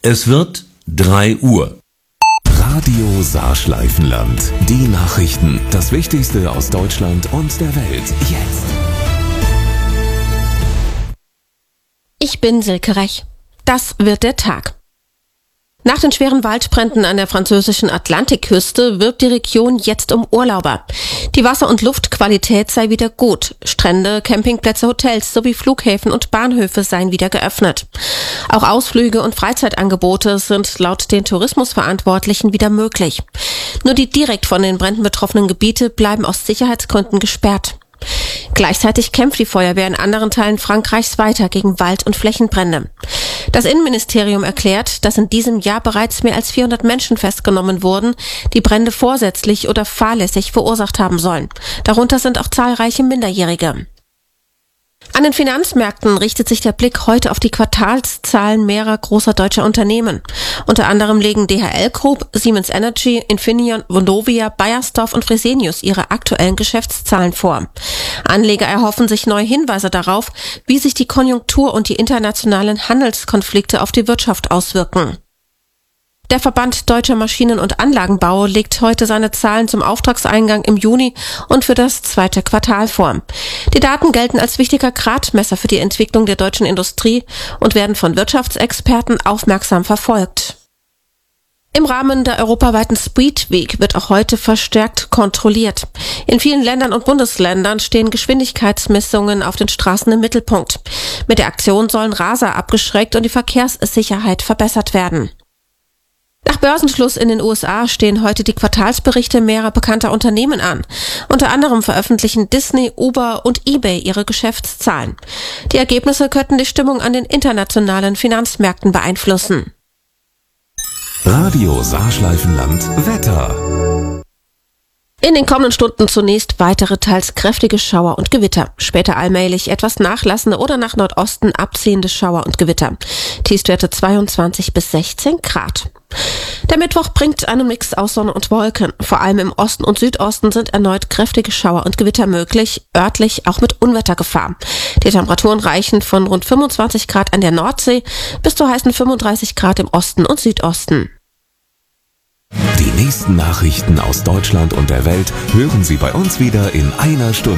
Es wird 3 Uhr. Radio Saarschleifenland. Die Nachrichten, das Wichtigste aus Deutschland und der Welt. Jetzt. Ich bin Silke Rech. Das wird der Tag. Nach den schweren Waldbränden an der französischen Atlantikküste wirbt die Region jetzt um Urlauber. Die Wasser- und Luftqualität sei wieder gut. Strände, Campingplätze, Hotels sowie Flughäfen und Bahnhöfe seien wieder geöffnet. Auch Ausflüge und Freizeitangebote sind laut den Tourismusverantwortlichen wieder möglich. Nur die direkt von den Bränden betroffenen Gebiete bleiben aus Sicherheitsgründen gesperrt. Gleichzeitig kämpft die Feuerwehr in anderen Teilen Frankreichs weiter gegen Wald- und Flächenbrände. Das Innenministerium erklärt, dass in diesem Jahr bereits mehr als 400 Menschen festgenommen wurden, die Brände vorsätzlich oder fahrlässig verursacht haben sollen. Darunter sind auch zahlreiche Minderjährige. An den Finanzmärkten richtet sich der Blick heute auf die Quartalszahlen mehrerer großer deutscher Unternehmen. Unter anderem legen DHL Group, Siemens Energy, Infineon, Vonovia, Beiersdorf und Fresenius ihre aktuellen Geschäftszahlen vor. Anleger erhoffen sich neue Hinweise darauf, wie sich die Konjunktur und die internationalen Handelskonflikte auf die Wirtschaft auswirken. Der Verband Deutscher Maschinen- und Anlagenbau legt heute seine Zahlen zum Auftragseingang im Juni und für das zweite Quartal vor. Die Daten gelten als wichtiger Gradmesser für die Entwicklung der deutschen Industrie und werden von Wirtschaftsexperten aufmerksam verfolgt. Im Rahmen der europaweiten Speed Week wird auch heute verstärkt kontrolliert. In vielen Ländern und Bundesländern stehen Geschwindigkeitsmessungen auf den Straßen im Mittelpunkt. Mit der Aktion sollen Raser abgeschreckt und die Verkehrssicherheit verbessert werden. Nach Börsenschluss in den USA stehen heute die Quartalsberichte mehrerer bekannter Unternehmen an. Unter anderem veröffentlichen Disney, Uber und eBay ihre Geschäftszahlen. Die Ergebnisse könnten die Stimmung an den internationalen Finanzmärkten beeinflussen. Radio Saarschleifenland Wetter. In den kommenden Stunden zunächst weitere teils kräftige Schauer und Gewitter. Später allmählich etwas nachlassende oder nach Nordosten abziehende Schauer und Gewitter. Tiefstwerte 22 bis 16 Grad. Der Mittwoch bringt einen Mix aus Sonne und Wolken. Vor allem im Osten und Südosten sind erneut kräftige Schauer und Gewitter möglich, örtlich auch mit Unwettergefahr. Die Temperaturen reichen von rund 25 Grad an der Nordsee bis zu heißen 35 Grad im Osten und Südosten. Die nächsten Nachrichten aus Deutschland und der Welt hören Sie bei uns wieder in einer Stunde.